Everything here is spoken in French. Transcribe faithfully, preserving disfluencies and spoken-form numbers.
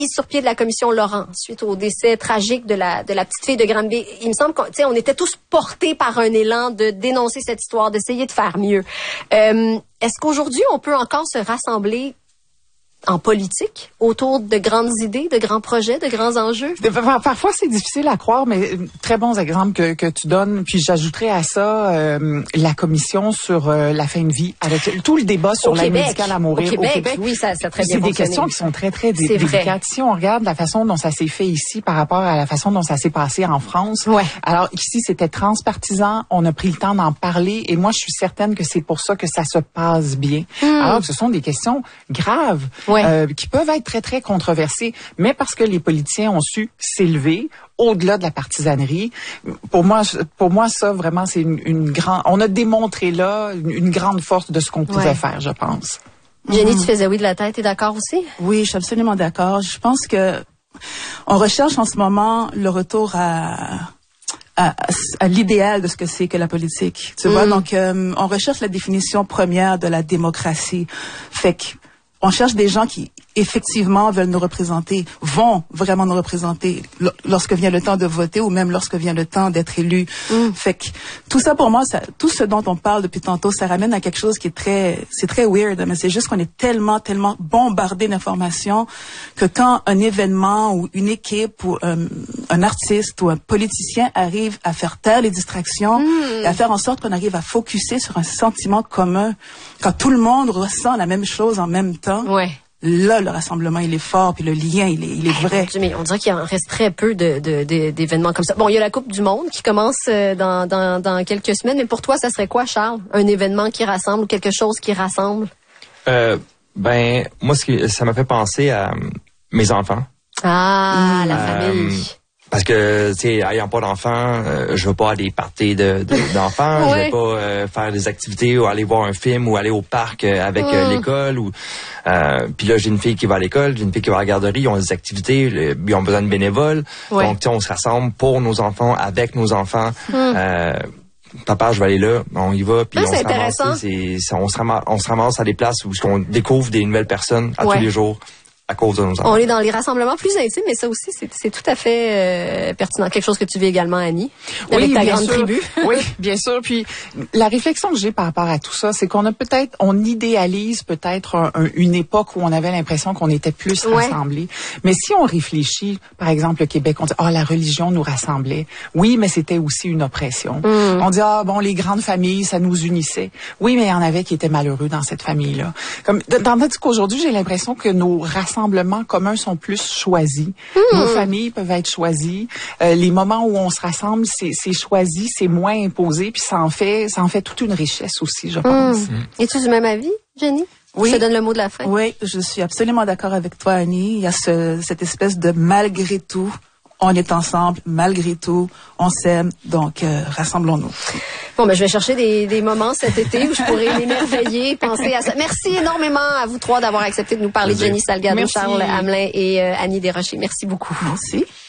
sur pied de la commission Laurent suite au décès tragique de la de la petite fille de Granby. Il me semble qu'on tu sais on était tous portés par un élan de dénoncer cette histoire, d'essayer de faire mieux. Euh, est-ce qu'aujourd'hui on peut encore se rassembler en politique autour de grandes idées, de grands projets, de grands enjeux? Parfois, c'est difficile à croire, mais très bons exemples que, que tu donnes. Puis j'ajouterais à ça euh, la commission sur euh, la fin de vie, avec tout le débat sur l'aide médicale à mourir au Québec. Au Québec. Oui, ça, ça très bien C'est fonctionné. des questions qui sont très, très dé- délicates. Si on regarde la façon dont ça s'est fait ici par rapport à la façon dont ça s'est passé en France, ouais. alors ici, c'était transpartisan. On a pris le temps d'en parler et moi, je suis certaine que c'est pour ça que ça se passe bien. Mm. Alors que ce sont des questions graves. Ouais. Euh, qui peuvent être très, très controversées, mais parce que les politiciens ont su s'élever au-delà de la partisanerie. Pour moi, pour moi, ça, vraiment, c'est une, une grande... On a démontré là une, une grande force de ce qu'on pouvait ouais. faire, je pense. Jenny, mm-hmm. tu faisais oui de la tête, t'es d'accord aussi? Oui, je suis absolument d'accord. Je pense que on recherche en ce moment le retour à... À, à l'idéal de ce que c'est que la politique. Tu mm. vois, donc, euh, on recherche la définition première de la démocratie. Fait que on cherche des gens qui, effectivement, veulent nous représenter, vont vraiment nous représenter lorsque vient le temps de voter ou même lorsque vient le temps d'être élu. Mm. Fait que tout ça, pour moi, ça, tout ce dont on parle depuis tantôt, ça ramène à quelque chose qui est très, c'est très weird, mais c'est juste qu'on est tellement, tellement bombardé d'informations que quand un événement ou une équipe ou un, un artiste ou un politicien arrive à faire taire les distractions mm. et à faire en sorte qu'on arrive à focusser sur un sentiment commun, quand tout le monde ressent la même chose en même temps, ouais. là, le rassemblement, il est fort, puis le lien, il est, il est vrai. Mais on dirait qu'il en reste très peu de, de, de, d'événements comme ça. Bon, il y a la Coupe du Monde qui commence dans, dans, dans quelques semaines, mais pour toi, ça serait quoi, Charles? Un événement qui rassemble ou quelque chose qui rassemble? Euh, ben, moi, ce qui, ça m'a fait penser à mes enfants. Ah, mmh. la euh, famille. Parce que, tu sais, ayant pas d'enfants, euh, je veux pas aller partir de, de, d'enfants, ouais. je vais pas euh, faire des activités ou aller voir un film ou aller au parc euh, avec mmh. euh, l'école. Ou euh, puis là, j'ai une fille qui va à l'école, j'ai une fille qui va à la garderie, ils ont des activités, le, ils ont besoin de bénévoles. Ouais. Donc, tu sais, on se rassemble pour nos enfants, avec nos enfants. Mmh. Euh, Papa, je vais aller là, on y va, puis ah, on, se ramasse, c'est, c'est, on, se ramasse, on se ramasse à des places où on découvre des nouvelles personnes à ouais. tous les jours. À cause de nos enfants. On est dans les rassemblements plus intimes, mais ça aussi, c'est, c'est tout à fait euh, pertinent. Quelque chose que tu vis également, Annie, avec oui, ta bien grande sûr. tribu. Oui, bien sûr. Puis la réflexion que j'ai par rapport à tout ça, c'est qu'on a peut-être, on idéalise peut-être un, un, une époque où on avait l'impression qu'on était plus ouais. rassemblés. Mais si on réfléchit, par exemple, le Québec, on dit ah oh, la religion nous rassemblait. Oui, mais c'était aussi une oppression. Mm. On dit ah bon les grandes familles, ça nous unissait. Oui, mais il y en avait qui étaient malheureux dans cette famille-là. Comme tandis qu'aujourd'hui, j'ai l'impression que nos rassemblements communs sont plus choisis. Mmh. Nos familles peuvent être choisies. Euh, les moments où on se rassemble, c'est, c'est choisi, c'est moins imposé, puis ça en fait, ça en fait toute une richesse aussi, je pense. Mmh. Es-tu du même avis, Jenny? Oui. Je te donne le mot de la fin. Oui, je suis absolument d'accord avec toi, Annie. Il y a ce, cette espèce de malgré tout, on est ensemble, malgré tout, on s'aime, donc euh, rassemblons-nous. Bon, ben je vais chercher des, des moments cet été où je pourrais m'émerveiller, penser à ça. Merci énormément à vous trois d'avoir accepté de nous parler. Jenny Salgado, Charles Hamelin et euh, Annie Desrochers. Merci beaucoup. Merci.